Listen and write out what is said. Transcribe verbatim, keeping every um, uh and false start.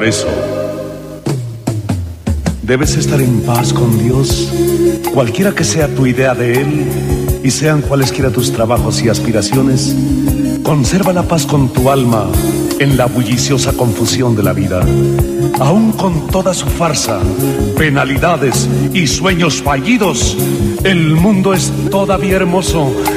eso. Debes estar en paz con Dios, cualquiera que sea tu idea de Él, y sean cualesquiera tus trabajos y aspiraciones. Conserva la paz con tu alma en la bulliciosa confusión de la vida. Aún con toda su farsa, penalidades y sueños fallidos, el mundo es todavía hermoso